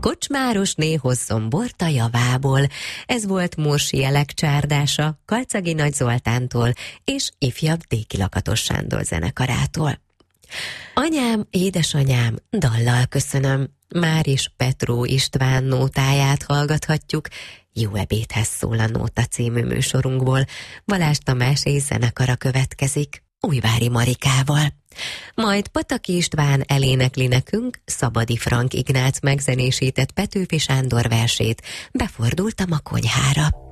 Kocsmárosné hozzon bort a javából. Ez volt Morsi Elek csárdása Kalczagi Nagy Zoltántól és ifjabb Déki Lakatos Sándor zenekarától. Anyám, édesanyám, dallal köszönöm. Már is Petró István nótáját hallgathatjuk. Jó ebédhez szól a Nóta című műsorunkból. Balázs Tamás és zenekara következik Újvári Marikával. Majd Pataki István elénekli nekünk Szabadi Frank Ignác megzenésített Petőfi Sándor versét. Befordultam a konyhára.